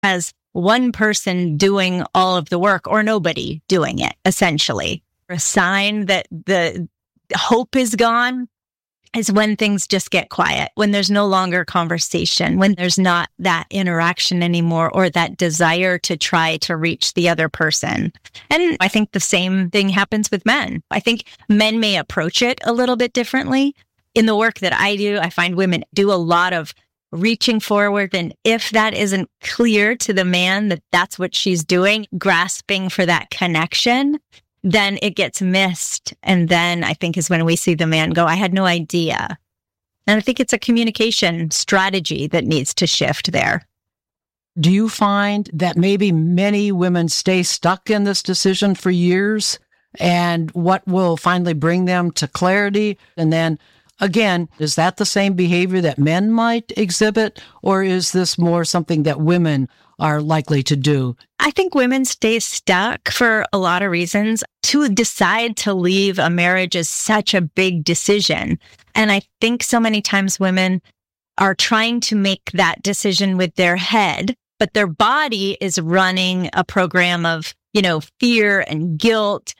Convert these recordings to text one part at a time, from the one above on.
as one person doing all of the work or nobody doing it, essentially. A sign that the hope is gone is when things just get quiet, when there's no longer conversation, when there's not that interaction anymore or that desire to try to reach the other person. And I think the same thing happens with men. I think men may approach it a little bit differently. In the work that I do, I find women do a lot of reaching forward. And if that isn't clear to the man that that's what she's doing, grasping for that connection, then it gets missed. And then I think is when we see the man go, I had no idea. And I think it's a communication strategy that needs to shift there. Do you find that maybe many women stay stuck in this decision for years? And what will finally bring them to clarity? And then again, is that the same behavior that men might exhibit? Or is this more something that women are likely to do? I think women stay stuck for a lot of reasons. To decide to leave a marriage is such a big decision. And I think so many times women are trying to make that decision with their head, but their body is running a program of, fear and guilt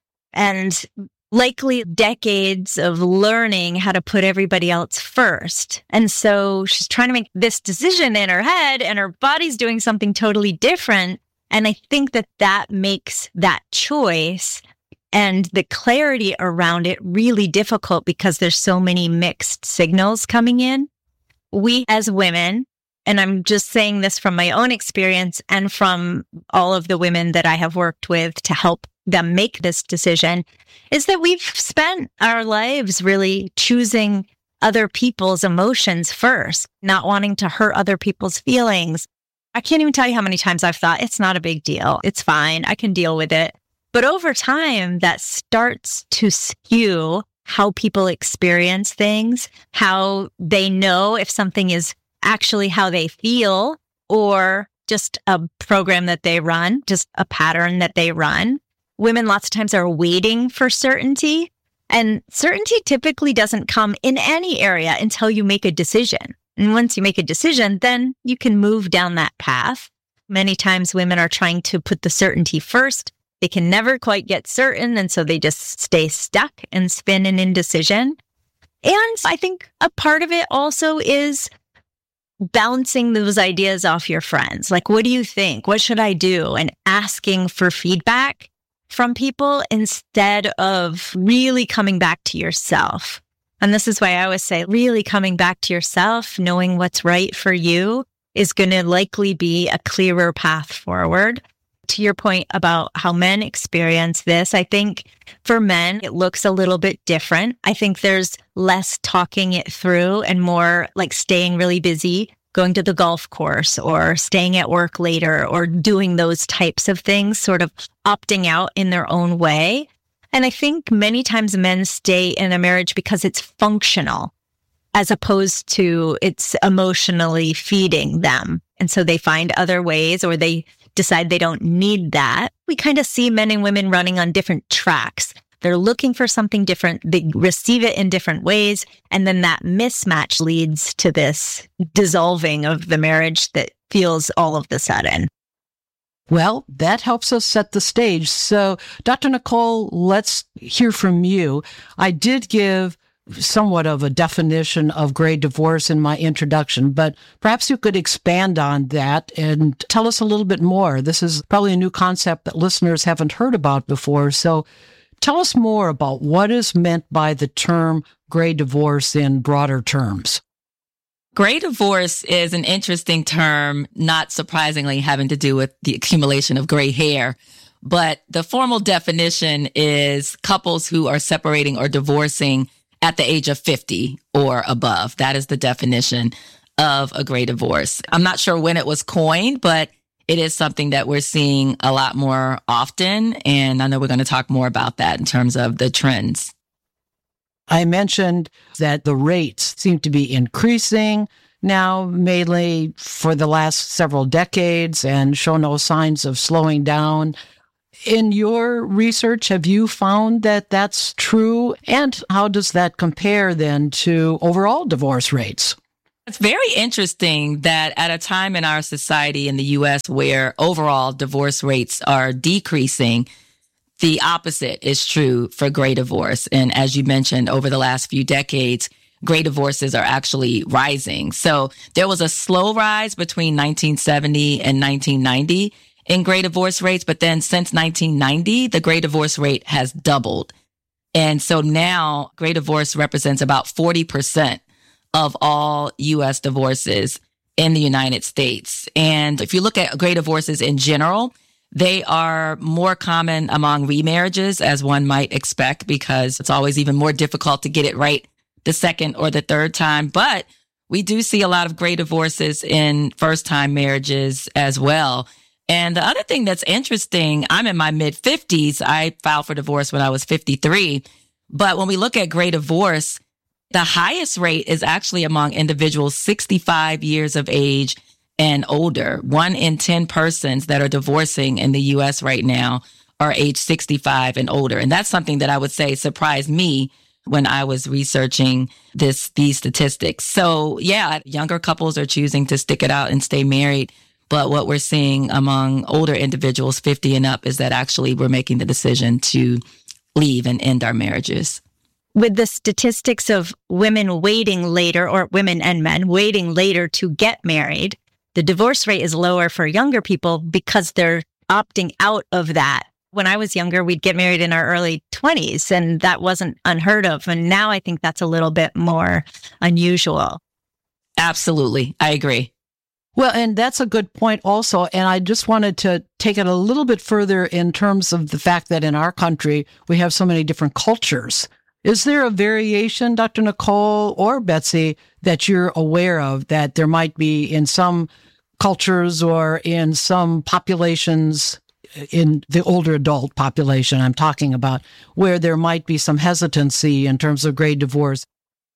and likely decades of learning how to put everybody else first. And so she's trying to make this decision in her head and her body's doing something totally different. And I think that makes that choice and the clarity around it really difficult because there's so many mixed signals coming in. We as women, and I'm just saying this from my own experience and from all of the women that I have worked with to help them make this decision, is that we've spent our lives really choosing other people's emotions first, not wanting to hurt other people's feelings. I can't even tell you how many times I've thought, it's not a big deal. It's fine. I can deal with it. But over time, that starts to skew how people experience things, how they know if something is actually how they feel or just a program that they run, just a pattern that they run. Women lots of times are waiting for certainty, and certainty typically doesn't come in any area until you make a decision. And once you make a decision, then you can move down that path. Many times women are trying to put the certainty first. They can never quite get certain, and so they just stay stuck and spin in indecision. And I think a part of it also is bouncing those ideas off your friends. Like, what do you think? What should I do? And asking for feedback from people instead of really coming back to yourself. And this is why I always say really coming back to yourself, knowing what's right for you is going to likely be a clearer path forward. To your point about how men experience this, I think for men, it looks a little bit different. I think there's less talking it through and more like staying really busy, going to the golf course or staying at work later or doing those types of things, sort of opting out in their own way. And I think many times men stay in a marriage because it's functional as opposed to it's emotionally feeding them. And so they find other ways or they decide they don't need that. We kind of see men and women running on different tracks. They're looking for something different. They receive it in different ways. And then that mismatch leads to this dissolving of the marriage that feels all of the sudden. Well, that helps us set the stage. So, Dr. Nicole, let's hear from you. I did give somewhat of a definition of gray divorce in my introduction, but perhaps you could expand on that and tell us a little bit more. This is probably a new concept that listeners haven't heard about before. So tell us more about what is meant by the term gray divorce in broader terms. Gray divorce is an interesting term, not surprisingly having to do with the accumulation of gray hair. But the formal definition is couples who are separating or divorcing at the age of 50 or above. That is the definition of a gray divorce. I'm not sure when it was coined, but it is something that we're seeing a lot more often. And I know we're going to talk more about that in terms of the trends. I mentioned that the rates seem to be increasing now, mainly for the last several decades, and show no signs of slowing down. In your research, have you found that that's true? And how does that compare then to overall divorce rates? It's very interesting that at a time in our society in the U.S. where overall divorce rates are decreasing, the opposite is true for gray divorce. And as you mentioned, over the last few decades, gray divorces are actually rising. So there was a slow rise between 1970 and 1990 in gray divorce rates. But then since 1990, the gray divorce rate has doubled. And so now gray divorce represents about 40% of all U.S. divorces in the United States. And if you look at gray divorces in general, they are more common among remarriages, as one might expect, because it's always even more difficult to get it right the second or the third time. But we do see a lot of gray divorces in first-time marriages as well. And the other thing that's interesting, I'm in my mid-50s. I filed for divorce when I was 53. But when we look at gray divorce, the highest rate is actually among individuals 65 years of age and older. 1 in 10 persons that are divorcing in the U.S. right now are age 65 and older. And that's something that I would say surprised me when I was researching these statistics. So yeah, younger couples are choosing to stick it out and stay married. But what we're seeing among older individuals, 50 and up, is that actually we're making the decision to leave and end our marriages. With the statistics of women waiting later, or women and men waiting later to get married, the divorce rate is lower for younger people because they're opting out of that. When I was younger, we'd get married in our early 20s, and that wasn't unheard of. And now I think that's a little bit more unusual. Absolutely. I agree. Well, and that's a good point also. And I just wanted to take it a little bit further in terms of the fact that in our country, we have so many different cultures. Is there a variation, Dr. Nicole or Betsy, that you're aware of that there might be in some cultures or in some populations, in the older adult population I'm talking about, where there might be some hesitancy in terms of gray divorce?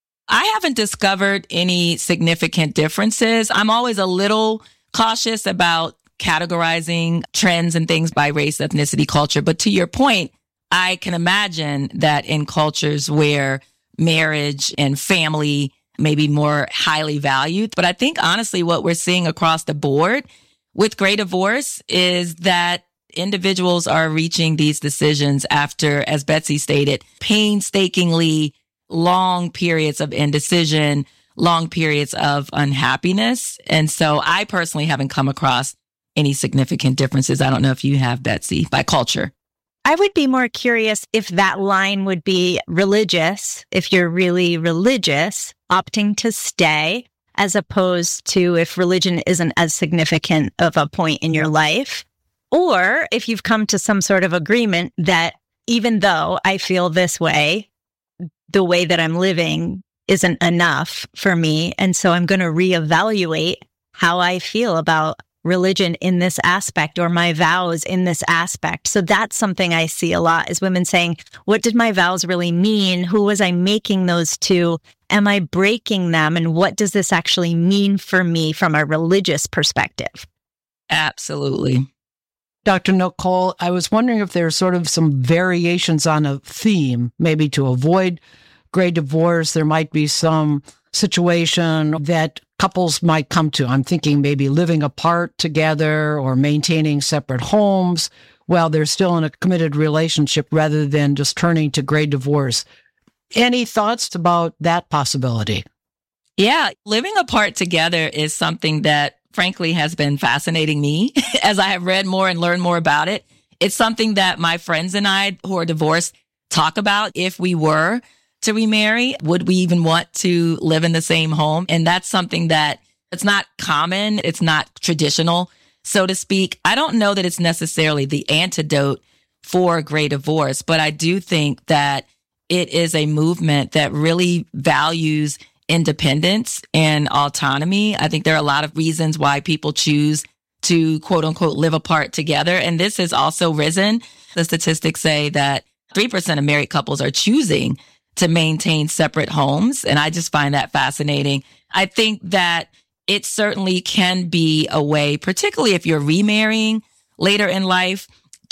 I haven't discovered any significant differences. I'm always a little cautious about categorizing trends and things by race, ethnicity, culture. But to your point, I can imagine that in cultures where marriage and family may be more highly valued. But I think honestly, what we're seeing across the board with gray divorce is that individuals are reaching these decisions after, as Betsy stated, painstakingly long periods of indecision, long periods of unhappiness. And so I personally haven't come across any significant differences. I don't know if you have, Betsy, by culture. I would be more curious if that line would be religious, if you're really religious, opting to stay, as opposed to if religion isn't as significant of a point in your life, or if you've come to some sort of agreement that even though I feel this way, the way that I'm living isn't enough for me. And so I'm going to reevaluate how I feel about religion in this aspect or my vows in this aspect. So that's something I see a lot is women saying, what did my vows really mean? Who was I making those to? Am I breaking them? And what does this actually mean for me from a religious perspective? Absolutely. Dr. Nicole, I was wondering if there's sort of some variations on a theme, maybe to avoid gray divorce. There might be some situation that couples might come to. I'm thinking maybe living apart together or maintaining separate homes while they're still in a committed relationship rather than just turning to gray divorce. Any thoughts about that possibility? Yeah, living apart together is something that frankly has been fascinating me as I have read more and learned more about it. It's something that my friends and I who are divorced talk about. If we were to remarry, would we even want to live in the same home? And that's something that it's not common. It's not traditional, so to speak. I don't know that it's necessarily the antidote for gray divorce, but I do think that it is a movement that really values independence and autonomy. I think there are a lot of reasons why people choose to quote unquote live apart together. And this has also risen. The statistics say that 3% of married couples are choosing to maintain separate homes. And I just find that fascinating. I think that it certainly can be a way, particularly if you're remarrying later in life,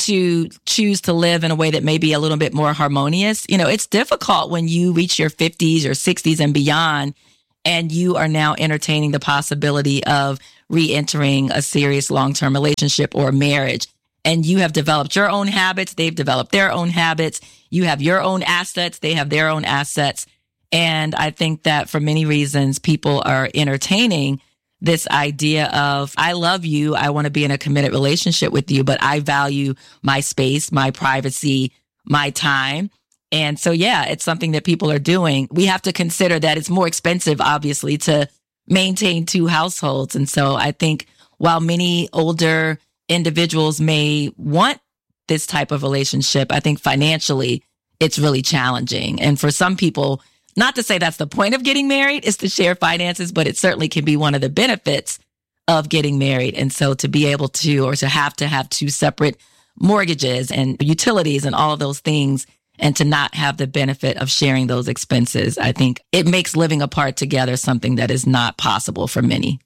to choose to live in a way that may be a little bit more harmonious. You know, it's difficult when you reach your 50s or 60s and beyond, and you are now entertaining the possibility of re-entering a serious long-term relationship or marriage. And you have developed your own habits. They've developed their own habits. You have your own assets. They have their own assets. And I think that for many reasons, people are entertaining this idea of, I love you. I want to be in a committed relationship with you, but I value my space, my privacy, my time. And so, yeah, it's something that people are doing. We have to consider that it's more expensive, obviously, to maintain two households. And so I think while many older individuals may want this type of relationship, I think financially it's really challenging. And for some people, not to say that's the point of getting married is to share finances, but it certainly can be one of the benefits of getting married. And so to be able to, or to have two separate mortgages and utilities and all of those things, and to not have the benefit of sharing those expenses, I think it makes living apart together something that is not possible for many.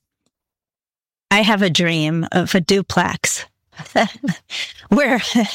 I have a dream of a duplex where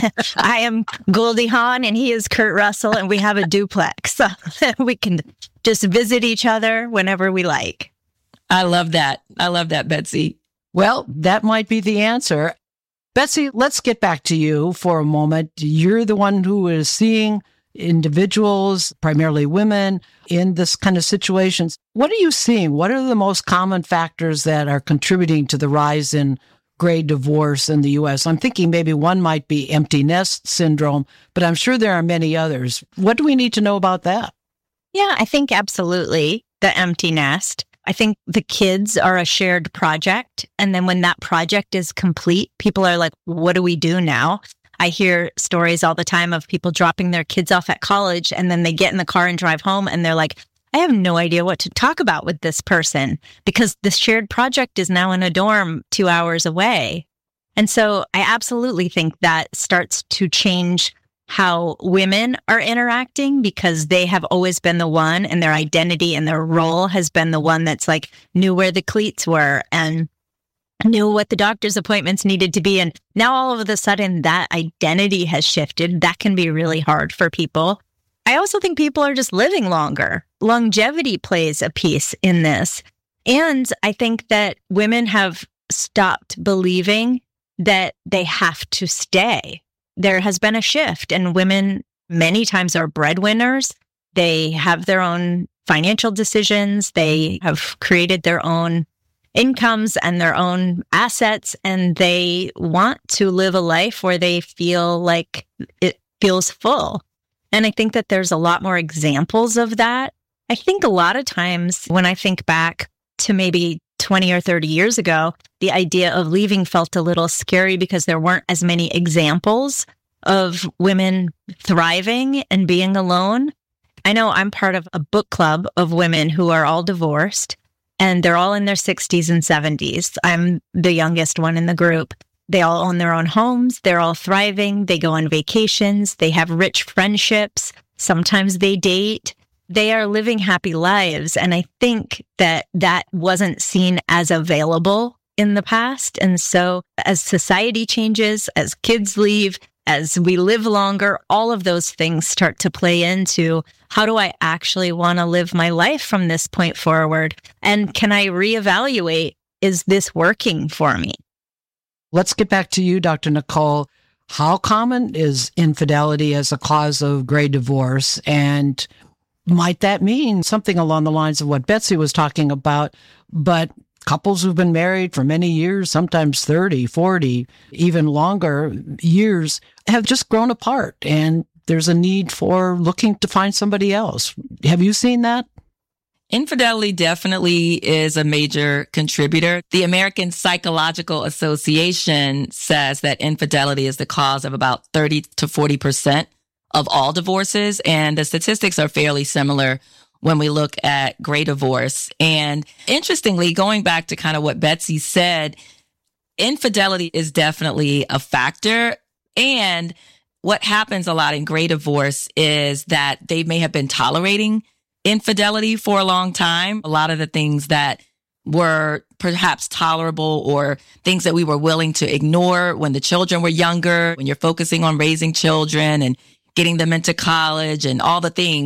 I am Goldie Hawn and he is Kurt Russell, and we have a duplex. So we can just visit each other whenever we like. I love that. I love that, Betsy. Well, that might be the answer. Betsy, let's get back to you for a moment. You're the one who is seeing individuals, primarily women, in this kind of situations. What are you seeing? What are the most common factors that are contributing to the rise in gray divorce in the U.S.? I'm thinking maybe one might be empty nest syndrome, but I'm sure there are many others. What do we need to know about that? Yeah, I think absolutely the empty nest. I think the kids are a shared project. And then when that project is complete, people are like, what do we do now? I hear stories all the time of people dropping their kids off at college, and then they get in the car and drive home, and they're like, I have no idea what to talk about with this person because this shared project is now in a dorm 2 hours away. And so I absolutely think that starts to change how women are interacting, because they have always been the one, and their identity and their role has been the one that's like knew where the cleats were and knew what the doctor's appointments needed to be. And now all of a sudden that identity has shifted. That can be really hard for people. I also think people are just living longer. Longevity plays a piece in this. And I think that women have stopped believing that they have to stay. There has been a shift, and women many times are breadwinners. They have their own financial decisions. They have created their own incomes and their own assets, and they want to live a life where they feel like it feels full. And I think that there's a lot more examples of that. I think a lot of times when I think back to maybe 20 or 30 years ago, the idea of leaving felt a little scary because there weren't as many examples of women thriving and being alone. I know I'm part of a book club of women who are all divorced, and they're all in their 60s and 70s. I'm the youngest one in the group. They all own their own homes. They're all thriving. They go on vacations. They have rich friendships. Sometimes they date. They are living happy lives. And I think that that wasn't seen as available in the past. And so as society changes, as kids leave, as we live longer, all of those things start to play into how do I actually want to live my life from this point forward? And can I reevaluate, is this working for me? Let's get back to you, Dr. Nicole. How common is infidelity as a cause of gray divorce? And might that mean something along the lines of what Betsy was talking about, but couples who've been married for many years, sometimes 30, 40, even longer years, have just grown apart, and there's a need for looking to find somebody else. Have you seen that? Infidelity definitely is a major contributor. The American Psychological Association says that infidelity is the cause of about 30 to 40% of all divorces, and the statistics are fairly similar when we look at gray divorce. And interestingly, going back to kind of what Betsy said, infidelity is definitely a factor. And what happens a lot in gray divorce is that they may have been tolerating infidelity for a long time. A lot of the things that were perhaps tolerable or things that we were willing to ignore when the children were younger, when you're focusing on raising children and getting them into college and all the things,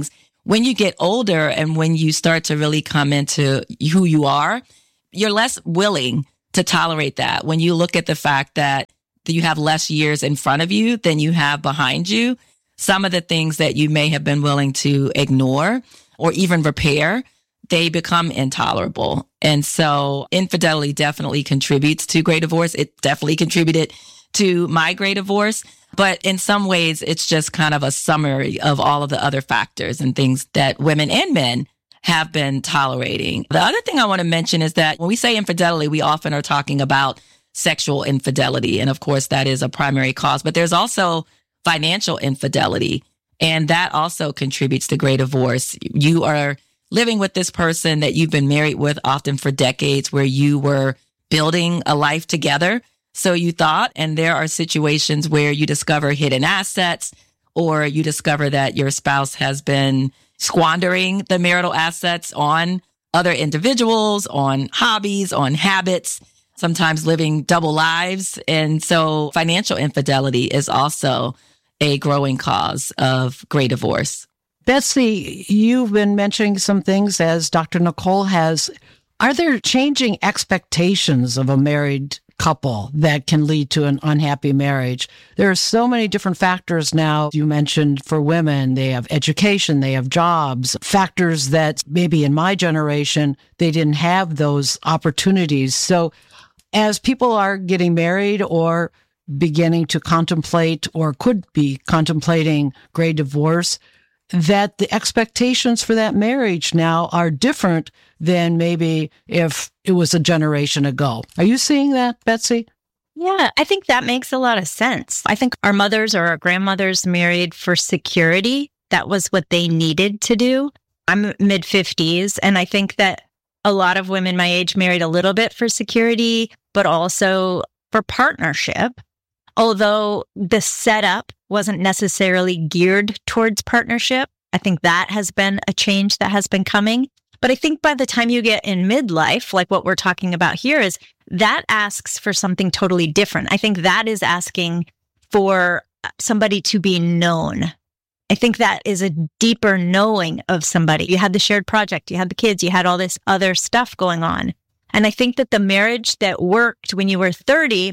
when you get older and when you start to really come into who you are, you're less willing to tolerate that. When you look at the fact that you have less years in front of you than you have behind you, some of the things that you may have been willing to ignore or even repair, they become intolerable. And so infidelity definitely contributes to gray divorce. It definitely contributed to my gray divorce. But in some ways, it's just kind of a summary of all of the other factors and things that women and men have been tolerating. The other thing I want to mention is that when we say infidelity, we often are talking about sexual infidelity. And of course, that is a primary cause. But there's also financial infidelity. And that also contributes to gray divorce. You are living with this person that you've been married with often for decades, where you were building a life together. So you thought, and there are situations where you discover hidden assets, or you discover that your spouse has been squandering the marital assets on other individuals, on hobbies, on habits, sometimes living double lives. And so financial infidelity is also a growing cause of gray divorce. Betsy, you've been mentioning some things, as Dr. Nicole has. Are there changing expectations of a married couple that can lead to an unhappy marriage? There are so many different factors now. You mentioned for women, they have education, they have jobs, factors that maybe in my generation, they didn't have those opportunities. So as people are getting married or beginning to contemplate or could be contemplating gray divorce, that the expectations for that marriage now are different than maybe if it was a generation ago. Are you seeing that, Betsy? Yeah, I think that makes a lot of sense. I think our mothers or our grandmothers married for security. That was what they needed to do. I'm mid-50s, and I think that a lot of women my age married a little bit for security, but also for partnership. Although the setup wasn't necessarily geared towards partnership, I think that has been a change that has been coming. But I think by the time you get in midlife, like what we're talking about here, is that asks for something totally different. I think that is asking for somebody to be known. I think that is a deeper knowing of somebody. You had the shared project, you had the kids, you had all this other stuff going on. And I think that the marriage that worked when you were 30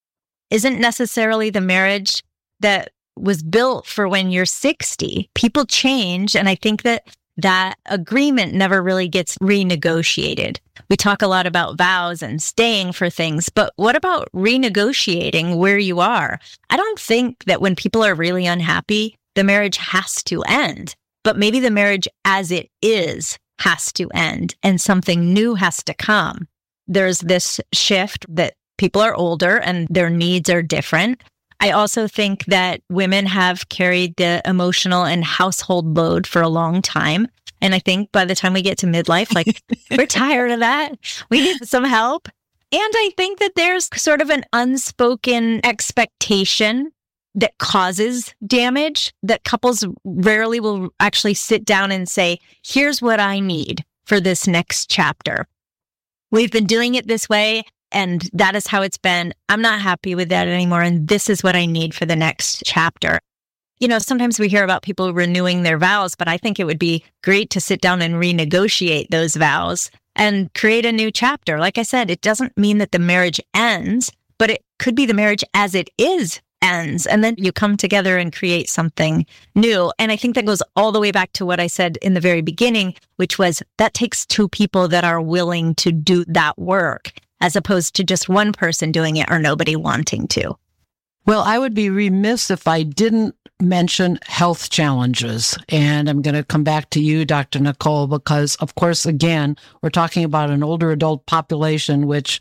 isn't necessarily the marriage that was built for when you're 60. People change, and I think that that agreement never really gets renegotiated. We talk a lot about vows and staying for things, but what about renegotiating where you are? I don't think that when people are really unhappy, the marriage has to end, but maybe the marriage as it is has to end and something new has to come. There's this shift that people are older and their needs are different. I also think that women have carried the emotional and household load for a long time. And I think by the time we get to midlife, like, we're tired of that. We need some help. And I think that there's sort of an unspoken expectation that causes damage, that couples rarely will actually sit down and say, here's what I need for this next chapter. We've been doing it this way, and that is how it's been. I'm not happy with that anymore, and this is what I need for the next chapter. You know, sometimes we hear about people renewing their vows, but I think it would be great to sit down and renegotiate those vows and create a new chapter. Like I said, it doesn't mean that the marriage ends, but it could be the marriage as it is ends. And then you come together and create something new. And I think that goes all the way back to what I said in the very beginning, which was that takes two people that are willing to do that work, as opposed to just one person doing it or nobody wanting to. Well, I would be remiss if I didn't mention health challenges. And I'm going to come back to you, Dr. Nicole, because, of course, again, we're talking about an older adult population, which,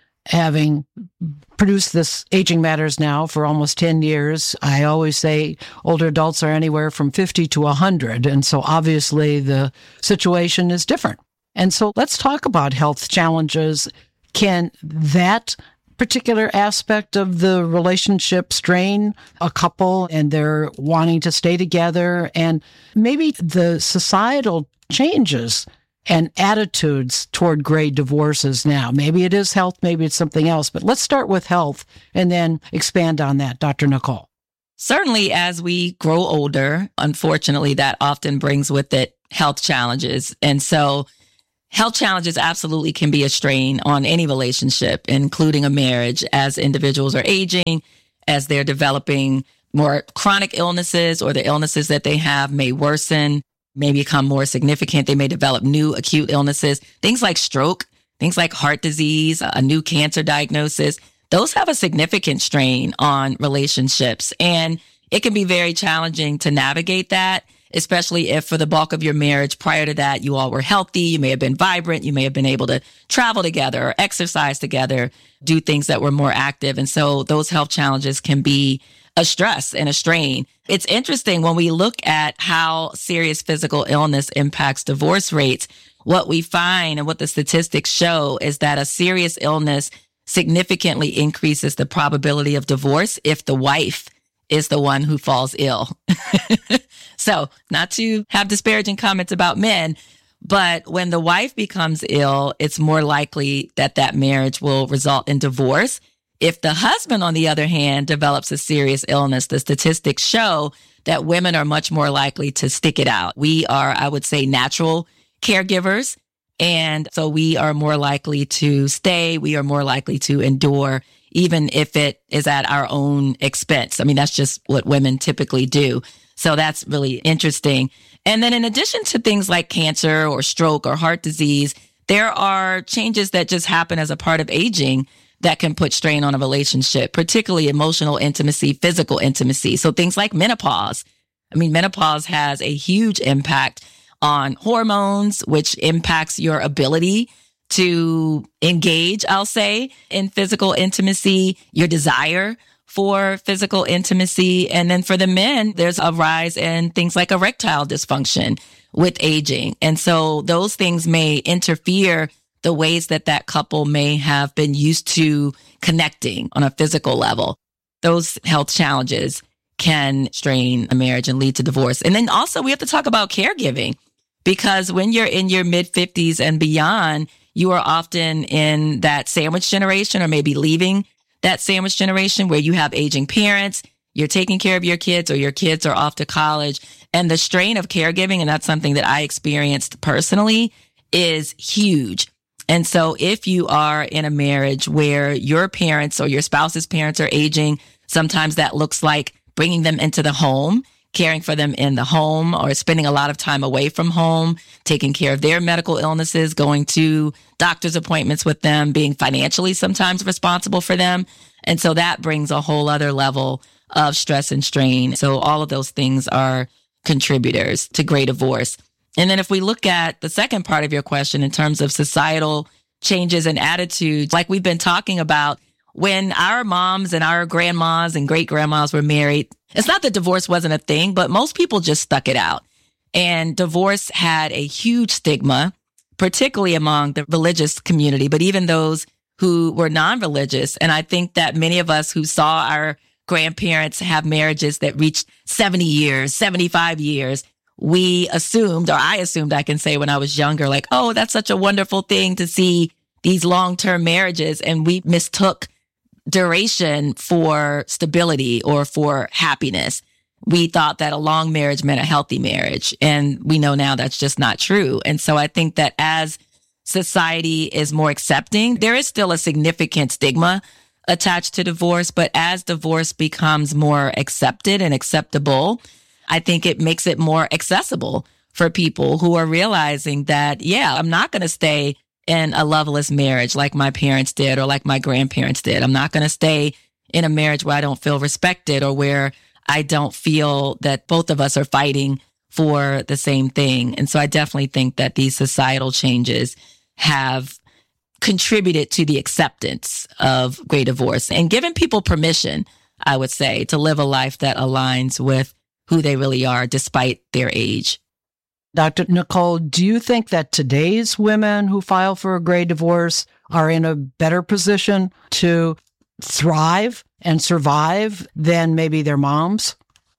having produced this Aging Matters now for almost 10 years, I always say older adults are anywhere from 50 to 100. And so obviously the situation is different. And so let's talk about health challenges. Can that particular aspect of the relationship strain a couple and they're wanting to stay together? And maybe the societal changes and attitudes toward gray divorces now. Maybe it is health, maybe it's something else. But let's start with health and then expand on that, Dr. Nicole. Certainly, as we grow older, unfortunately, that often brings with it health challenges. And so health challenges absolutely can be a strain on any relationship, including a marriage, as individuals are aging, as they're developing more chronic illnesses, or the illnesses that they have may worsen, may become more significant. They may develop new acute illnesses, things like stroke, things like heart disease, a new cancer diagnosis. Those have a significant strain on relationships. And it can be very challenging to navigate that, especially if for the bulk of your marriage prior to that, you all were healthy. You may have been vibrant. You may have been able to travel together or exercise together, do things that were more active. And so those health challenges can be a stress and a strain. It's interesting when we look at how serious physical illness impacts divorce rates. What we find and what the statistics show is that a serious illness significantly increases the probability of divorce if the wife is the one who falls ill. So not to have disparaging comments about men, but when the wife becomes ill, it's more likely that that marriage will result in divorce. If the husband, on the other hand, develops a serious illness, the statistics show that women are much more likely to stick it out. We are, I would say, natural caregivers. And so we are more likely to stay. We are more likely to endure, even if it is at our own expense. I mean, that's just what women typically do. So that's really interesting. And then in addition to things like cancer or stroke or heart disease, there are changes that just happen as a part of aging that can put strain on a relationship, particularly emotional intimacy, physical intimacy. So things like menopause. I mean, menopause has a huge impact on hormones, which impacts your ability to engage, I'll say, in physical intimacy, your desire for physical intimacy. And then for the men, there's a rise in things like erectile dysfunction with aging. And so those things may interfere the ways that that couple may have been used to connecting on a physical level. Those health challenges can strain a marriage and lead to divorce. And then also we have to talk about caregiving, because when you're in your mid 50s and beyond, you are often in that sandwich generation, or maybe leaving that sandwich generation where you have aging parents, you're taking care of your kids, or your kids are off to college. And the strain of caregiving, and that's something that I experienced personally, is huge. And so if you are in a marriage where your parents or your spouse's parents are aging, sometimes that looks like bringing them into the home, caring for them in the home, or spending a lot of time away from home, taking care of their medical illnesses, going to doctor's appointments with them, being financially sometimes responsible for them. And so that brings a whole other level of stress and strain. So all of those things are contributors to gray divorce. And then if we look at the second part of your question in terms of societal changes and attitudes, like we've been talking about, when our moms and our grandmas and great grandmas were married, it's not that divorce wasn't a thing, but most people just stuck it out. And divorce had a huge stigma, particularly among the religious community, but even those who were non-religious. And I think that many of us who saw our grandparents have marriages that reached 70 years, 75 years, we assumed, or I assumed, I can say when I was younger, like, oh, that's such a wonderful thing to see these long-term marriages. And we mistook duration for stability or for happiness. We thought that a long marriage meant a healthy marriage. And we know now that's just not true. And so I think that as society is more accepting, there is still a significant stigma attached to divorce. But as divorce becomes more accepted and acceptable, I think it makes it more accessible for people who are realizing that, yeah, I'm not going to stay in a loveless marriage like my parents did or like my grandparents did. I'm not going to stay in a marriage where I don't feel respected or where I don't feel that both of us are fighting for the same thing. And so I definitely think that these societal changes have contributed to the acceptance of gray divorce and given people permission, I would say, to live a life that aligns with who they really are despite their age. Dr. Nicole, do you think that today's women who file for a gray divorce are in a better position to thrive and survive than maybe their moms?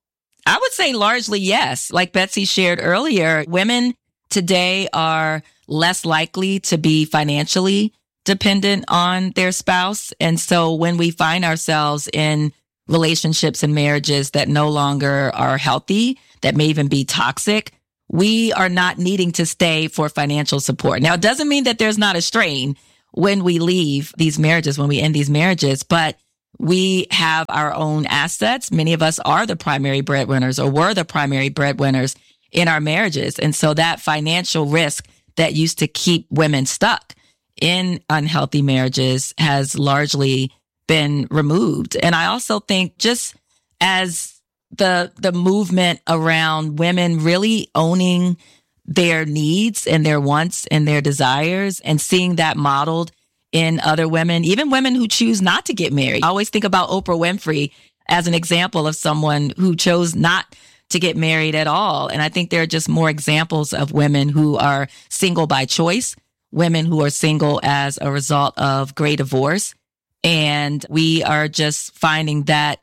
I would say largely yes. Like Betsy shared earlier, women today are less likely to be financially dependent on their spouse. And so when we find ourselves in relationships and marriages that no longer are healthy, that may even be toxic, we are not needing to stay for financial support. Now, it doesn't mean that there's not a strain when we leave these marriages, when we end these marriages, but we have our own assets. Many of us are the primary breadwinners or were the primary breadwinners in our marriages. And so that financial risk that used to keep women stuck in unhealthy marriages has largely been removed. And I also think just as the movement around women really owning their needs and their wants and their desires and seeing that modeled in other women, even women who choose not to get married. I always think about Oprah Winfrey as an example of someone who chose not to get married at all. And I think there are just more examples of women who are single by choice, women who are single as a result of gray divorce. And we are just finding that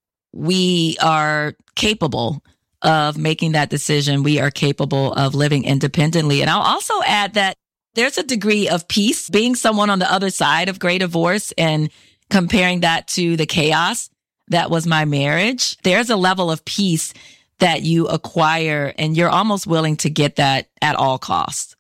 we are capable of making that decision. We are capable of living independently. And I'll also add that there's a degree of peace being someone on the other side of gray divorce and comparing that to the chaos that was my marriage. There's a level of peace that you acquire and you're almost willing to get that at all costs.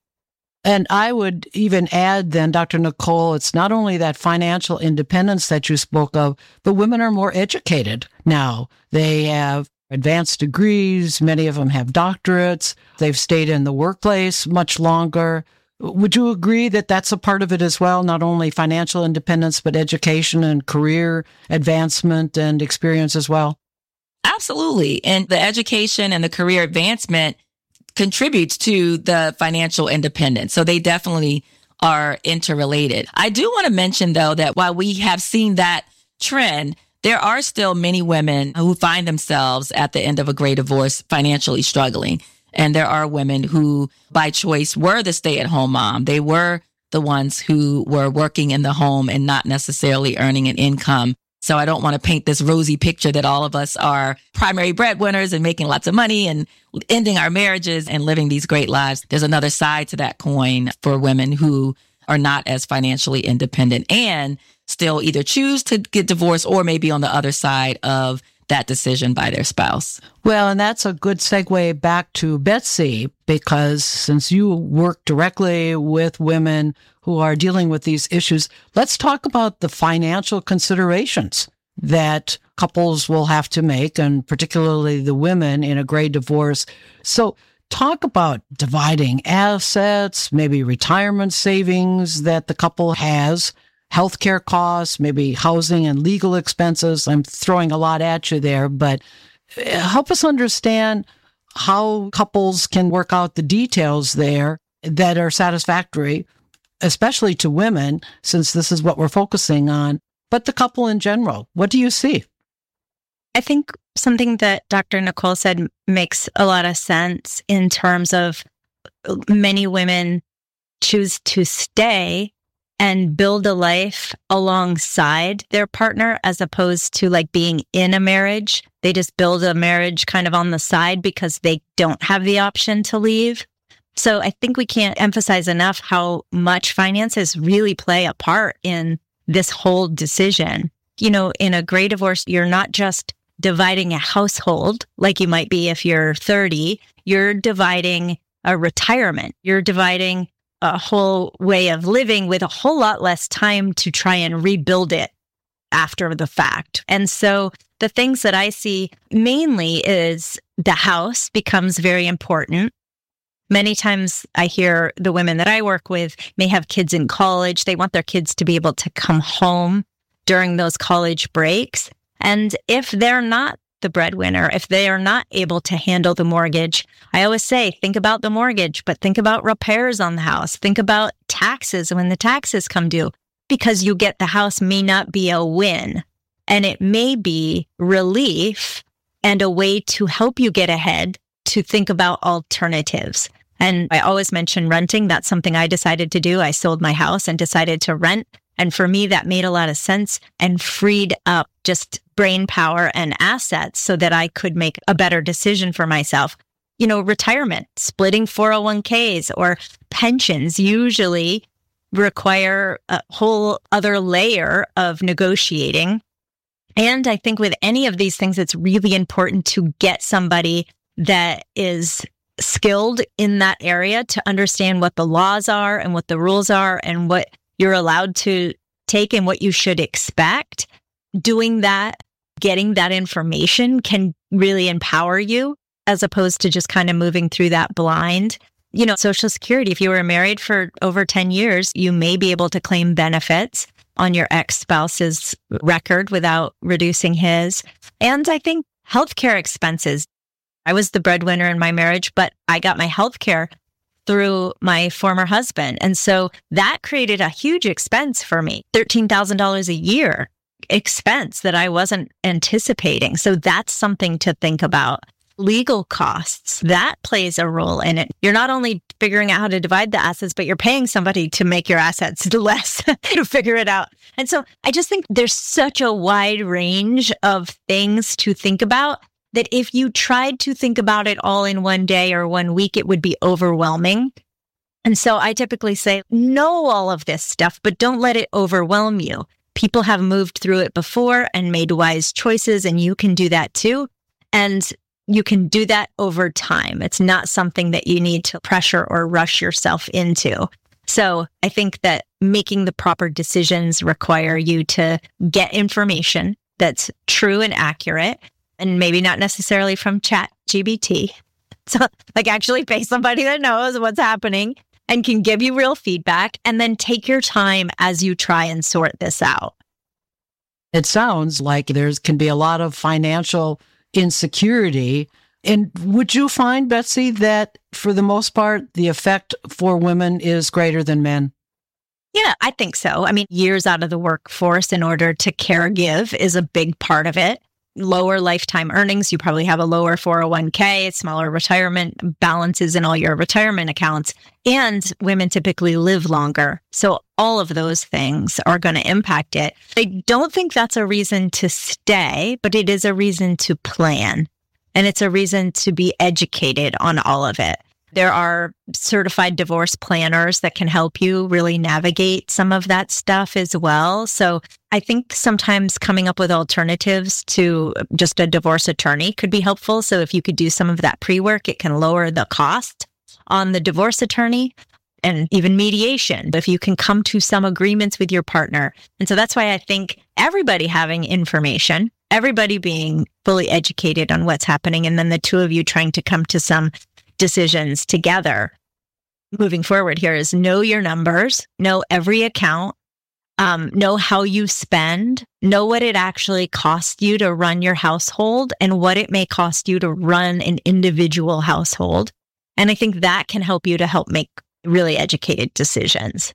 And I would even add then, Dr. Nicole, it's not only that financial independence that you spoke of, but women are more educated now. They have advanced degrees. Many of them have doctorates. They've stayed in the workplace much longer. Would you agree that that's a part of it as well? Not only financial independence, but education and career advancement and experience as well? Absolutely. And the education and the career advancement contributes to the financial independence. So they definitely are interrelated. I do want to mention, though, that while we have seen that trend, there are still many women who find themselves at the end of a gray divorce financially struggling. And there are women who, by choice, were the stay-at-home mom. They were the ones who were working in the home and not necessarily earning an income. So I don't want to paint this rosy picture that all of us are primary breadwinners and making lots of money and ending our marriages and living these great lives. There's another side to that coin for women who are not as financially independent and still either choose to get divorced or maybe on the other side of that decision by their spouse. Well, and that's a good segue back to Betsy, because since you work directly with women who are dealing with these issues, let's talk about the financial considerations that couples will have to make, and particularly the women in a gray divorce. So talk about dividing assets, maybe retirement savings that the couple has, healthcare costs, maybe housing and legal expenses. I'm throwing a lot at you there, but help us understand how couples can work out the details there that are satisfactory, especially to women, since this is what we're focusing on, but the couple in general. What do you see? I think something that Dr. Nicole said makes a lot of sense in terms of many women choose to stay and build a life alongside their partner as opposed to like being in a marriage. They just build a marriage kind of on the side because they don't have the option to leave. So I think we can't emphasize enough how much finances really play a part in this whole decision. You know, in a gray divorce, you're not just dividing a household like you might be if you're 30. You're dividing a retirement. You're dividing a whole way of living with a whole lot less time to try and rebuild it after the fact. And so the things that I see mainly is the house becomes very important. Many times I hear the women that I work with may have kids in college. They want their kids to be able to come home during those college breaks. And if they're not the breadwinner, if they are not able to handle the mortgage, I always say, think about the mortgage, but think about repairs on the house. Think about taxes when the taxes come due, because you get the house may not be a win, and it may be relief and a way to help you get ahead to think about alternatives. And I always mention renting. That's something I decided to do. I sold my house and decided to rent. And for me, that made a lot of sense and freed up just brain power and assets so that I could make a better decision for myself. You know, retirement, splitting 401ks or pensions usually require a whole other layer of negotiating. And I think with any of these things, it's really important to get somebody that is skilled in that area to understand what the laws are and what the rules are and what you're allowed to take and what you should expect, doing that, getting that information can really empower you as opposed to just kind of moving through that blind. You know, Social Security, if you were married for over 10 years, you may be able to claim benefits on your ex-spouse's record without reducing his. And I think healthcare expenses. I was the breadwinner in my marriage, but I got my healthcare through my former husband. And so that created a huge expense for me, $13,000 a year expense that I wasn't anticipating. So that's something to think about. Legal costs, that plays a role in it. You're not only figuring out how to divide the assets, but you're paying somebody to make your assets less to figure it out. And so I just think there's such a wide range of things to think about that if you tried to think about it all in one day or 1 week, it would be overwhelming. And so I typically say, know all of this stuff, but don't let it overwhelm you. People have moved through it before and made wise choices, and you can do that too. And you can do that over time. It's not something that you need to pressure or rush yourself into. So I think that making the proper decisions require you to get information that's true and accurate, and maybe not necessarily from ChatGPT. So like actually pay somebody that knows what's happening and can give you real feedback, and then take your time as you try and sort this out. It sounds like there can be a lot of financial insecurity. And would you find, Betsy, that for the most part, the effect for women is greater than men? Yeah, I think so. I mean, years out of the workforce in order to caregive is a big part of it. Lower lifetime earnings, you probably have a lower 401k, smaller retirement balances in all your retirement accounts, and women typically live longer. So all of those things are going to impact it. I don't think that's a reason to stay, but it is a reason to plan. And it's a reason to be educated on all of it. There are certified divorce planners that can help you really navigate some of that stuff as well. So I think sometimes coming up with alternatives to just a divorce attorney could be helpful. So if you could do some of that pre-work, it can lower the cost on the divorce attorney and even mediation, if you can come to some agreements with your partner. And so that's why I think everybody having information, everybody being fully educated on what's happening, and then the two of you trying to come to some decisions together moving forward here is know your numbers, know every account, know how you spend, know what it actually costs you to run your household and what it may cost you to run an individual household. And I think that can help you to help make really educated decisions.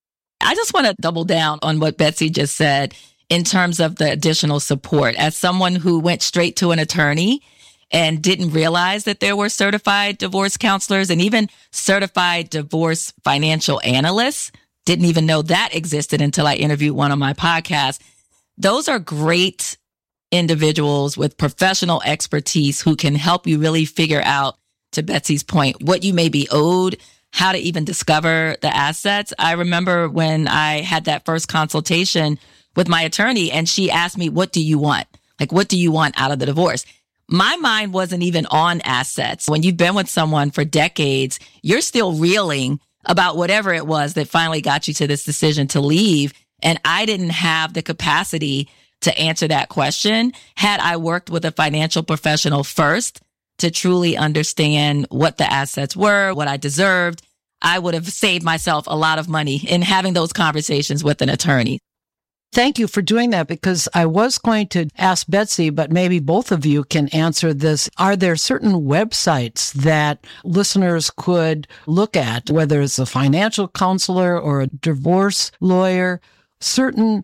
I just want to double down on what Betsy just said in terms of the additional support. As someone who went straight to an attorney and didn't realize that there were certified divorce counselors and even certified divorce financial analysts, didn't even know that existed until I interviewed one on my podcast. Those are great individuals with professional expertise who can help you really figure out, to Betsy's point, what you may be owed, how to even discover the assets. I remember when I had that first consultation with my attorney and she asked me, what do you want? Like, what do you want out of the divorce? My mind wasn't even on assets. When you've been with someone for decades, you're still reeling about whatever it was that finally got you to this decision to leave. And I didn't have the capacity to answer that question had I worked with a financial professional first to truly understand what the assets were, what I deserved. I would have saved myself a lot of money in having those conversations with an attorney. Thank you for doing that, because I was going to ask Betsy, but maybe both of you can answer this. Are there certain websites that listeners could look at, whether it's a financial counselor or a divorce lawyer, certain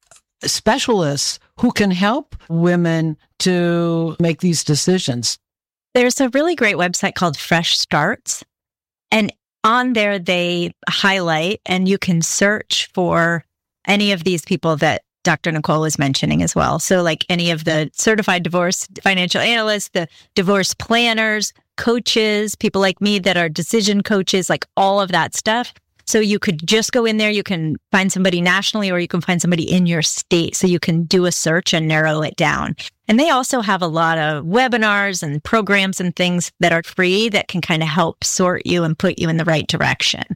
specialists who can help women to make these decisions? There's a really great website called Fresh Starts, and on there they highlight, and you can search for any of these people that Dr. Nicole was mentioning as well. So like any of the certified divorce financial analysts, the divorce planners, coaches, people like me that are decision coaches, like all of that stuff. So you could just go in there, you can find somebody nationally, or you can find somebody in your state. So you can do a search and narrow it down. And they also have a lot of webinars and programs and things that are free that can kind of help sort you and put you in the right direction.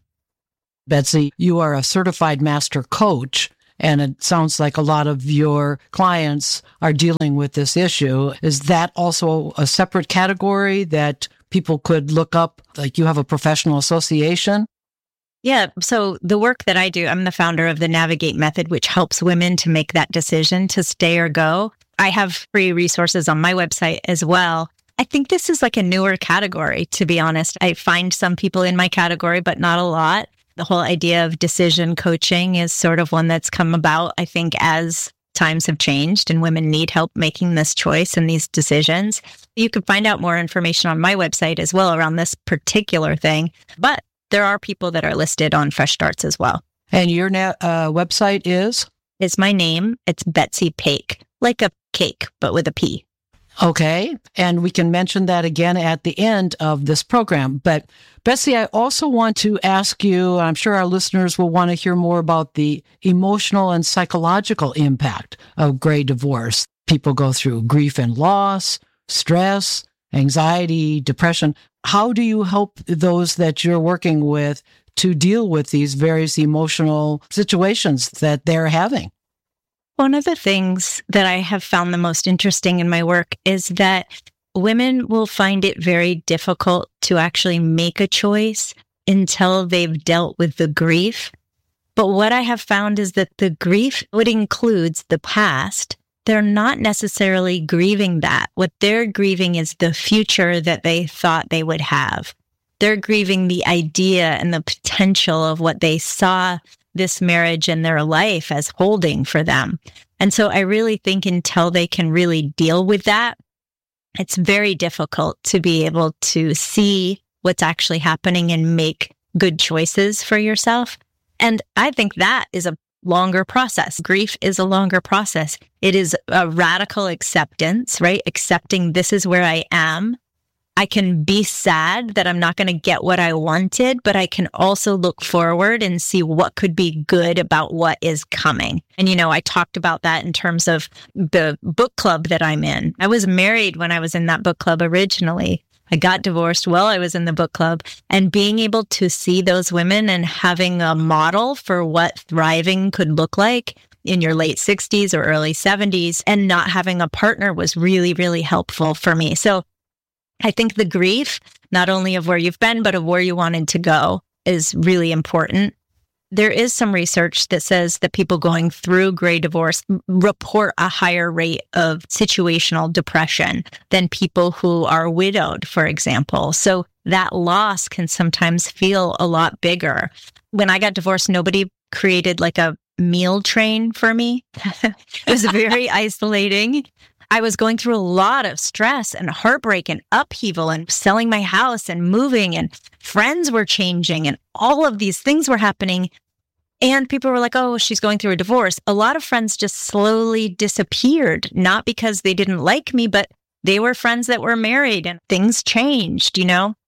Betsy, you are a certified master coach, and it sounds like a lot of your clients are dealing with this issue. Is that also a separate category that people could look up? Like you have a professional association? Yeah. So the work that I do, I'm the founder of the Navigate Method, which helps women to make that decision to stay or go. I have free resources on my website as well. I think this is like a newer category, to be honest. I find some people in my category, but not a lot. The whole idea of decision coaching is sort of one that's come about, I think, as times have changed and women need help making this choice and these decisions. You can find out more information on my website as well around this particular thing. But there are people that are listed on Fresh Starts as well. And your website is? It's my name. It's Betsy Paik, like a cake, but with a P. Okay. And we can mention that again at the end of this program. But Betsy, I also want to ask you, I'm sure our listeners will want to hear more about the emotional and psychological impact of gray divorce. People go through grief and loss, stress, anxiety, depression. How do you help those that you're working with to deal with these various emotional situations that they're having? One of the things that I have found the most interesting in my work is that women will find it very difficult to actually make a choice until they've dealt with the grief. But what I have found is that the grief, what includes the past, they're not necessarily grieving that. What they're grieving is the future that they thought they would have. They're grieving the idea and the potential of what they saw this marriage and their life as holding for them. And so I really think until they can really deal with that, it's very difficult to be able to see what's actually happening and make good choices for yourself. And I think that is a longer process. Grief is a longer process. It is a radical acceptance, right? Accepting this is where I am. I can be sad that I'm not going to get what I wanted, but I can also look forward and see what could be good about what is coming. And, I talked about that in terms of the book club that I'm in. I was married when I was in that book club originally. I got divorced while I was in the book club, and being able to see those women and having a model for what thriving could look like in your late 60s or early 70s and not having a partner was really, really helpful for me. So I think the grief, not only of where you've been, but of where you wanted to go, is really important. There is some research that says that people going through gray divorce report a higher rate of situational depression than people who are widowed, for example. So that loss can sometimes feel a lot bigger. When I got divorced, nobody created like a meal train for me. It was very isolating. I was going through a lot of stress and heartbreak and upheaval and selling my house and moving, and friends were changing and all of these things were happening. And people were like, oh, she's going through a divorce. A lot of friends just slowly disappeared, not because they didn't like me, but they were friends that were married and things changed,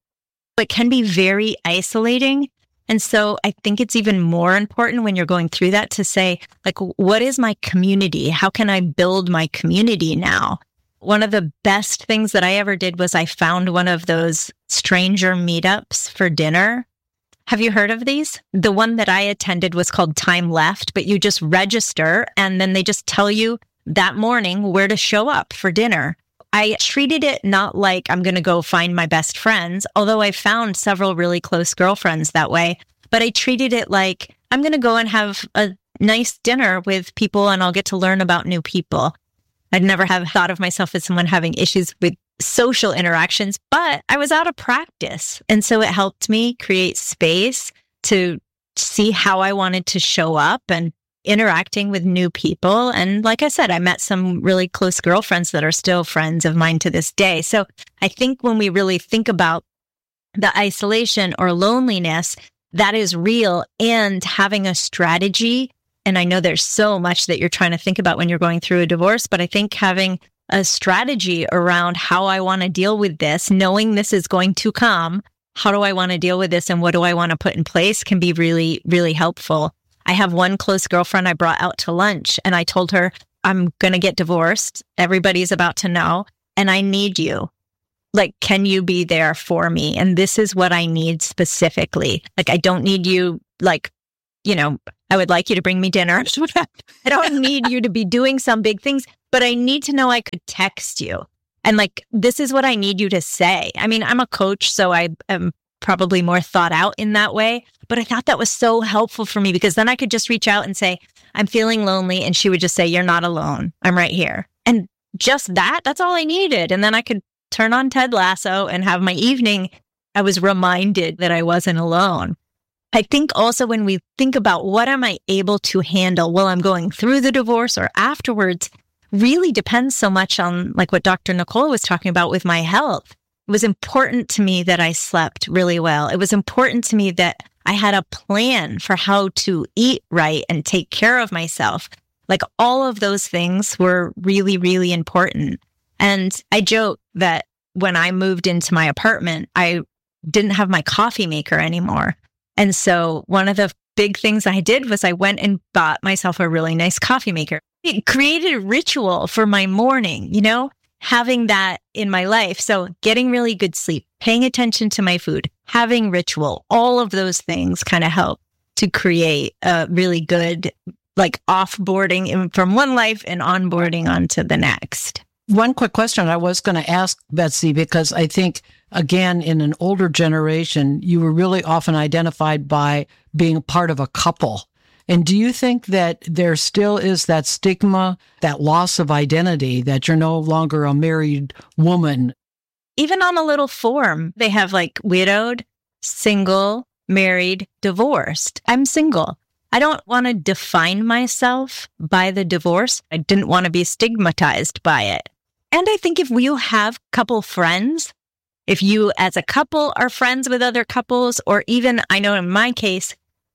It can be very isolating. And so I think it's even more important when you're going through that to say, like, what is my community? How can I build my community now? One of the best things that I ever did was I found one of those stranger meetups for dinner. Have you heard of these? The one that I attended was called Time Left, but you just register and then they just tell you that morning where to show up for dinner. I treated it not like I'm going to go find my best friends, although I found several really close girlfriends that way. But I treated it like I'm going to go and have a nice dinner with people and I'll get to learn about new people. I'd never have thought of myself as someone having issues with social interactions, but I was out of practice. And so it helped me create space to see how I wanted to show up and interacting with new people. And like I said, I met some really close girlfriends that are still friends of mine to this day. So I think when we really think about the isolation or loneliness, that is real, and having a strategy. And I know there's so much that you're trying to think about when you're going through a divorce, but I think having a strategy around how I want to deal with this, knowing this is going to come, how do I want to deal with this and what do I want to put in place can be really, really helpful. I have one close girlfriend I brought out to lunch and I told her, I'm going to get divorced. Everybody's about to know. And I need you. Like, can you be there for me? And this is what I need specifically. Like, I don't need you, like, I would like you to bring me dinner. I don't need you to be doing some big things, but I need to know I could text you. And like, this is what I need you to say. I mean, I'm a coach, so I am probably more thought out in that way. But I thought that was so helpful for me because then I could just reach out and say, I'm feeling lonely. And she would just say, you're not alone. I'm right here. And just that's all I needed. And then I could turn on Ted Lasso and have my evening. I was reminded that I wasn't alone. I think also when we think about what am I able to handle while I'm going through the divorce or afterwards, really depends so much on like what Dr. Nicole was talking about with my health. It was important to me that I slept really well. It was important to me that I had a plan for how to eat right and take care of myself. Like all of those things were really, really important. And I joke that when I moved into my apartment, I didn't have my coffee maker anymore. And so one of the big things I did was I went and bought myself a really nice coffee maker. It created a ritual for my morning, having that in my life. So getting really good sleep, paying attention to my food, having ritual, all of those things kind of help to create a really good, like offboarding from one life and onboarding onto the next. One quick question I was going to ask, Betsy, because I think, again, in an older generation, you were really often identified by being part of a couple. And do you think that there still is that stigma, that loss of identity, that you're no longer a married woman? Even on a little form, they have like widowed, single, married, divorced. I'm single. I don't want to define myself by the divorce. I didn't want to be stigmatized by it. And I think if you have couple friends, if you as a couple are friends with other couples, or even I know in my case,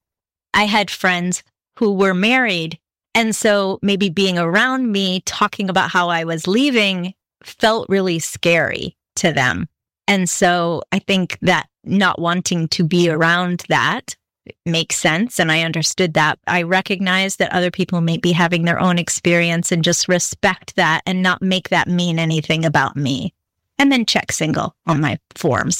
I had friends who were married. And so maybe being around me talking about how I was leaving felt really scary to them. And so I think that not wanting to be around that makes sense. And I understood that. I recognize that other people may be having their own experience and just respect that and not make that mean anything about me. And then check single on my forms.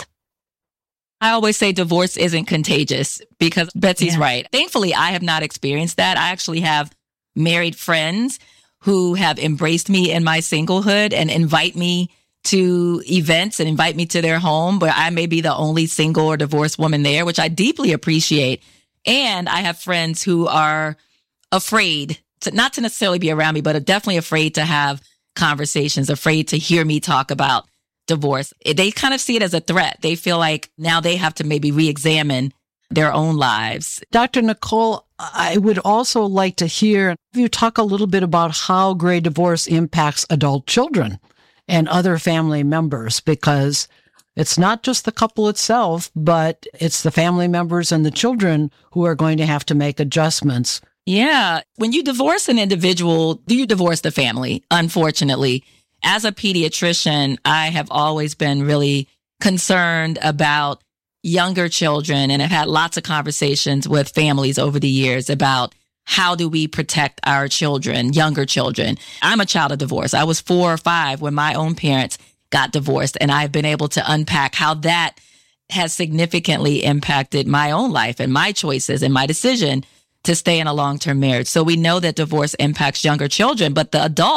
I always say divorce isn't contagious because Betsy's right. Thankfully, I have not experienced that. I actually have married friends who have embraced me in my singlehood and invite me to events and invite me to their home where I may be the only single or divorced woman there, which I deeply appreciate. And I have friends who are afraid not to necessarily be around me, but are definitely afraid to have conversations, afraid to hear me talk about divorce. They kind of see it as a threat. They feel like now they have to maybe re-examine their own lives. Dr. Nicole, I would also like to hear you talk a little bit about how gray divorce impacts adult children and other family members, because it's not just the couple itself, but it's the family members and the children who are going to have to make adjustments. Yeah. When you divorce an individual, you divorce the family, unfortunately. As a pediatrician, I have always been really concerned about younger children and have had lots of conversations with families over the years about how do we protect our children, younger children. I'm a child of divorce. I was 4 or 5 when my own parents got divorced, and I've been able to unpack how that has significantly impacted my own life and my choices and my decision to stay in a long-term marriage. So we know that divorce impacts younger children, but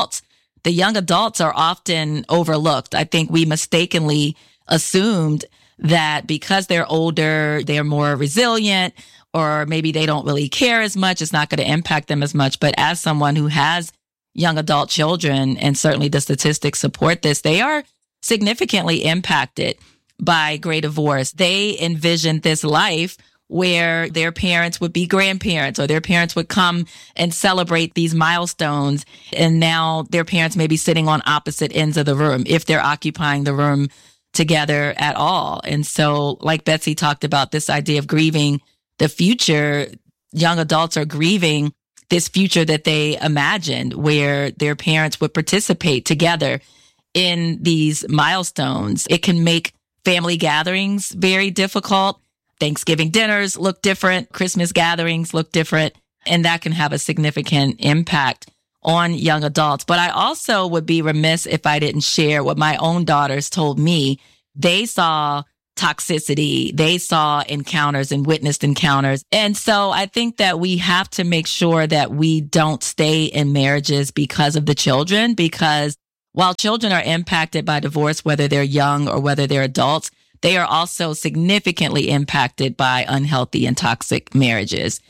the young adults are often overlooked. I think we mistakenly assumed that because they're older, they're more resilient, or maybe they don't really care as much. It's not going to impact them as much. But as someone who has young adult children, and certainly the statistics support this, they are significantly impacted by gray divorce. They envisioned this life where their parents would be grandparents, or their parents would come and celebrate these milestones. And now their parents may be sitting on opposite ends of the room if they're occupying the room together at all. And so, like Betsy talked about, this idea of grieving the future, young adults are grieving this future that they imagined where their parents would participate together in these milestones. It can make family gatherings very difficult. Thanksgiving dinners look different. Christmas gatherings look different. And that can have a significant impact on young adults. But I also would be remiss if I didn't share what my own daughters told me. They saw toxicity. They saw encounters and witnessed encounters. And so I think that we have to make sure that we don't stay in marriages because of the children, because while children are impacted by divorce, whether they're young or whether they're adults, they are also significantly impacted by unhealthy and toxic marriages.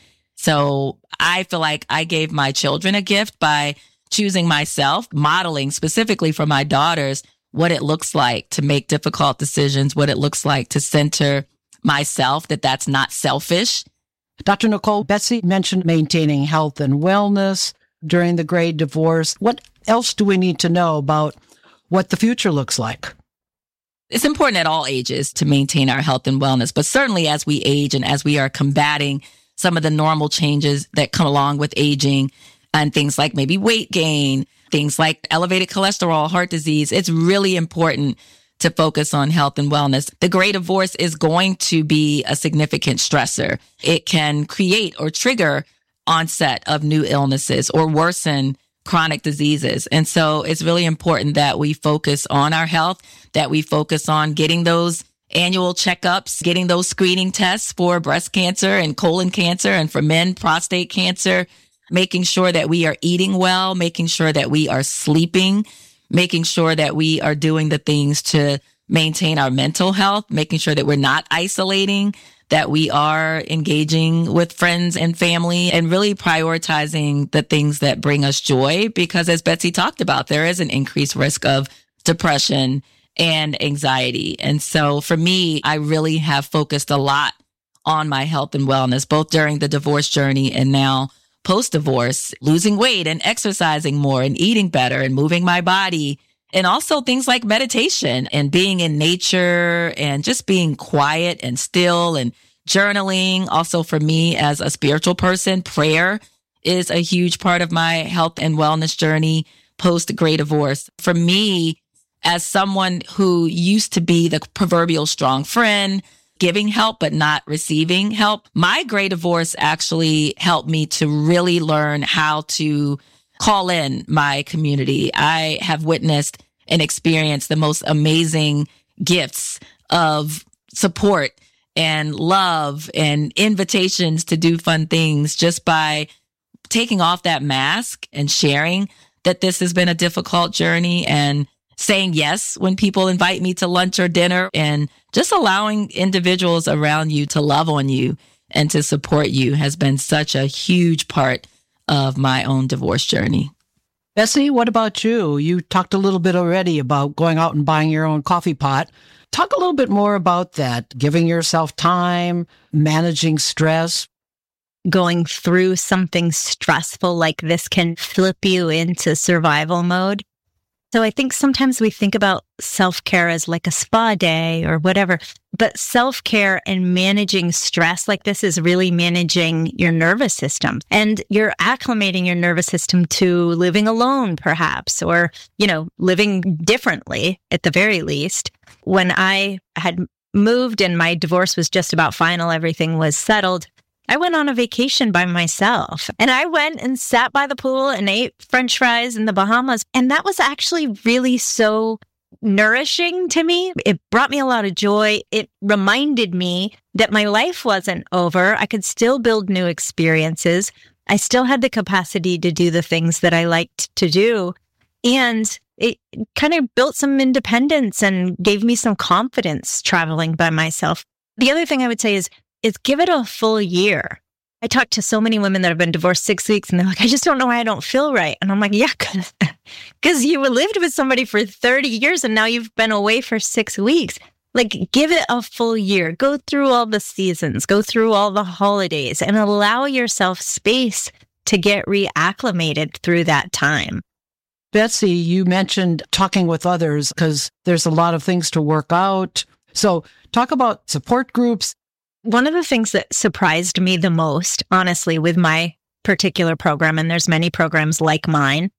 So I feel like I gave my children a gift by choosing myself, modeling specifically for my daughters what it looks like to make difficult decisions, what it looks like to center myself, that's not selfish. Dr. Nicole, Betsy mentioned maintaining health and wellness during the great divorce. What else do we need to know about what the future looks like? It's important at all ages to maintain our health and wellness, but certainly as we age and as we are combating some of the normal changes that come along with aging and things like maybe weight gain, things like elevated cholesterol, heart disease, it's really important to focus on health and wellness. The great divorce is going to be a significant stressor. It can create or trigger onset of new illnesses or worsen chronic diseases. And so it's really important that we focus on our health, that we focus on getting those annual checkups, getting those screening tests for breast cancer and colon cancer, and for men, prostate cancer, making sure that we are eating well, making sure that we are sleeping, making sure that we are doing the things to maintain our mental health, making sure that we're not isolating, that we are engaging with friends and family, and really prioritizing the things that bring us joy. Because as Betsy talked about, there is an increased risk of depression and anxiety. And so for me, I really have focused a lot on my health and wellness, both during the divorce journey and now post-divorce, losing weight and exercising more and eating better and moving my body. And also things like meditation and being in nature and just being quiet and still and journaling. Also for me as a spiritual person, prayer is a huge part of my health and wellness journey post-great divorce. For me, as someone who used to be the proverbial strong friend, giving help but not receiving help, my great divorce actually helped me to really learn how to call in my community. I have witnessed and experienced the most amazing gifts of support and love and invitations to do fun things just by taking off that mask and sharing that this has been a difficult journey, and saying yes when people invite me to lunch or dinner, and just allowing individuals around you to love on you and to support you has been such a huge part of my own divorce journey. Betsy, what about you? You talked a little bit already about going out and buying your own coffee pot. Talk a little bit more about that, giving yourself time, managing stress. Going through something stressful like this can flip you into survival mode. So I think sometimes we think about self-care as like a spa day or whatever, but self-care and managing stress like this is really managing your nervous system, and you're acclimating your nervous system to living alone perhaps, or, living differently at the very least. When I had moved and my divorce was just about final, everything was settled, I went on a vacation by myself, and I went and sat by the pool and ate French fries in the Bahamas. And that was actually really so nourishing to me. It brought me a lot of joy. It reminded me that my life wasn't over. I could still build new experiences. I still had the capacity to do the things that I liked to do. And it kind of built some independence and gave me some confidence traveling by myself. The other thing I would say is give it a full year. I talked to so many women that have been divorced 6 weeks, and they're like, I just don't know why I don't feel right. And I'm like, yeah, because you lived with somebody for 30 years and now you've been away for 6 weeks. Like, give it a full year. Go through all the seasons, go through all the holidays, and allow yourself space to get reacclimated through that time. Betsy, you mentioned talking with others because there's a lot of things to work out. So talk about support groups. One of the things that surprised me the most, honestly, with my particular program, and there's many programs like mine,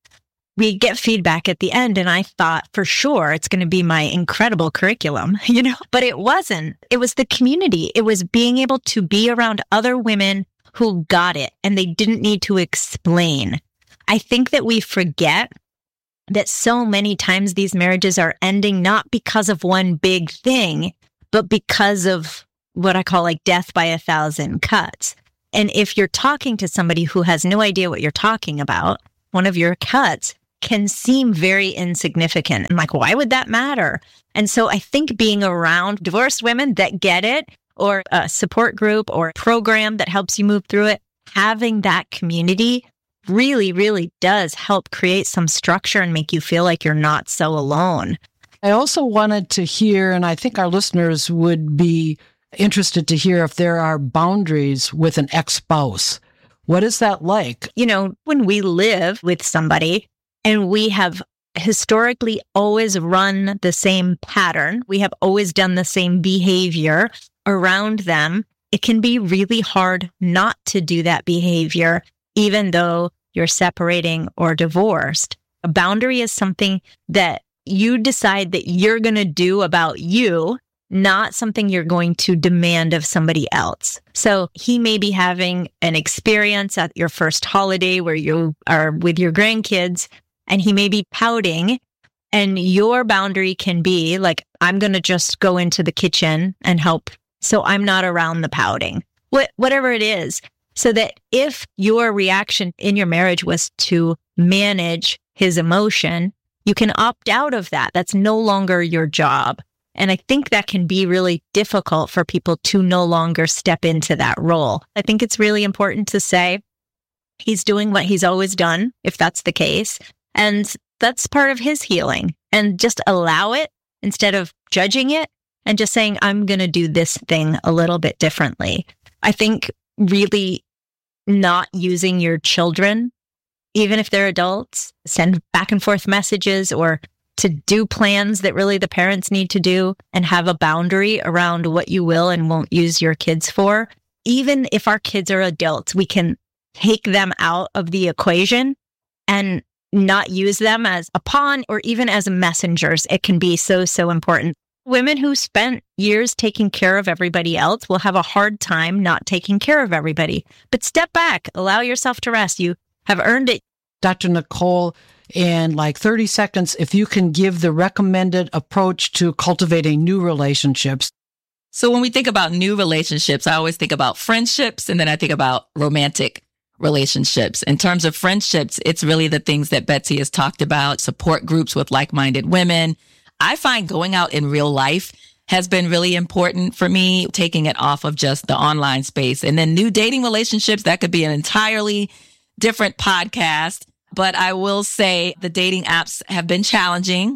we get feedback at the end, and I thought for sure it's going to be my incredible curriculum, but it wasn't. It was the community. It was being able to be around other women who got it and they didn't need to explain. I think that we forget that so many times these marriages are ending not because of one big thing, but because of what I call like death by 1,000 cuts. And if you're talking to somebody who has no idea what you're talking about, one of your cuts can seem very insignificant. I'm like, why would that matter? And so I think being around divorced women that get it, or a support group or program that helps you move through it, having that community really, really does help create some structure and make you feel like you're not so alone. I also wanted to hear, and I think our listeners would be interested to hear, if there are boundaries with an ex-spouse. What is that like? When we live with somebody and we have historically always run the same pattern, we have always done the same behavior around them, it can be really hard not to do that behavior, even though you're separating or divorced. A boundary is something that you decide that you're going to do about you, not something you're going to demand of somebody else. So he may be having an experience at your first holiday where you are with your grandkids, and he may be pouting, and your boundary can be like, I'm going to just go into the kitchen and help, so I'm not around the pouting, whatever it is. So that if your reaction in your marriage was to manage his emotion, you can opt out of that. That's no longer your job. And I think that can be really difficult for people to no longer step into that role. I think it's really important to say he's doing what he's always done, if that's the case. And that's part of his healing. And just allow it instead of judging it and just saying, I'm going to do this thing a little bit differently. I think really not using your children, even if they're adults, send back and forth messages or to do plans that really the parents need to do, and have a boundary around what you will and won't use your kids for. Even if our kids are adults, we can take them out of the equation and not use them as a pawn or even as messengers. It can be so, so important. Women who spent years taking care of everybody else will have a hard time not taking care of everybody. But step back, allow yourself to rest. You have earned it. Dr. Nicole, in like 30 seconds, if you can give the recommended approach to cultivating new relationships. So when we think about new relationships, I always think about friendships, and then I think about romantic relationships. In terms of friendships, it's really the things that Betsy has talked about, support groups with like-minded women. I find going out in real life has been really important for me, taking it off of just the online space. And then new dating relationships, that could be an entirely different podcast. But I will say the dating apps have been challenging,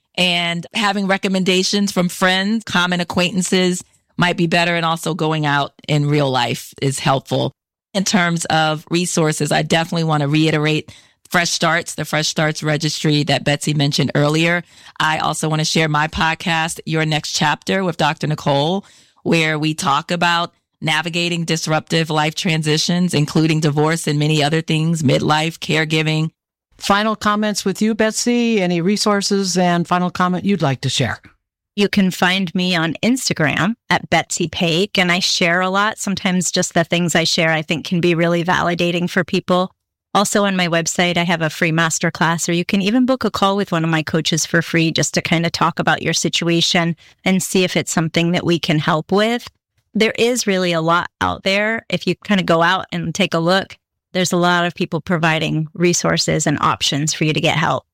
and having recommendations from friends, common acquaintances might be better. And also going out in real life is helpful. In terms of resources, I definitely want to reiterate Fresh Starts, the Fresh Starts registry that Betsy mentioned earlier. I also want to share my podcast, Your Next Chapter, with Dr. Nicole, where we talk about navigating disruptive life transitions, including divorce and many other things, midlife, caregiving. Final comments with you, Betsy? Any resources and final comment you'd like to share? You can find me on Instagram at Betsy Paik, and I share a lot. Sometimes just the things I share I think can be really validating for people. Also on my website, I have a free masterclass, or you can even book a call with one of my coaches for free just to kind of talk about your situation and see if it's something that we can help with. There is really a lot out there. If you kind of go out and take a look, there's a lot of people providing resources and options for you to get help.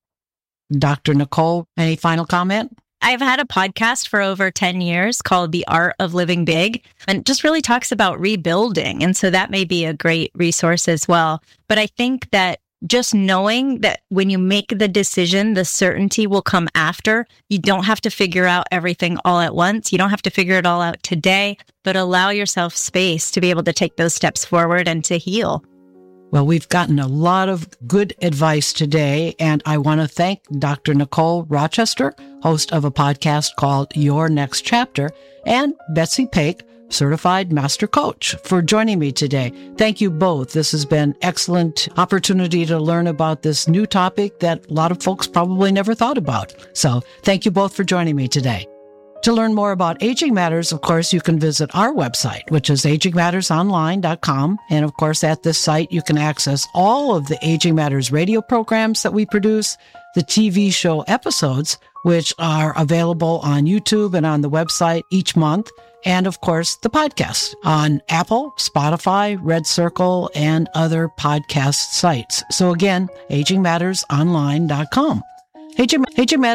Dr. Nicole, any final comment? I've had a podcast for over 10 years called The Art of Living Big, and it just really talks about rebuilding. And so that may be a great resource as well. But I think that just knowing that when you make the decision, the certainty will come after. You don't have to figure out everything all at once. You don't have to figure it all out today, but allow yourself space to be able to take those steps forward and to heal. Well, we've gotten a lot of good advice today, and I want to thank Dr. Nicole Rochester, host of a podcast called Your Next Chapter, and Betsy Paik, Certified Master Coach, for joining me today. Thank you both. This has been excellent opportunity to learn about this new topic that a lot of folks probably never thought about. So thank you both for joining me today. To learn more about Aging Matters, of course, you can visit our website, which is agingmattersonline.com. And of course, at this site, you can access all of the Aging Matters radio programs that we produce, the TV show episodes, which are available on YouTube and on the website each month, and of course, the podcast on Apple, Spotify, Red Circle, and other podcast sites. So again, agingmattersonline.com. Aging Matters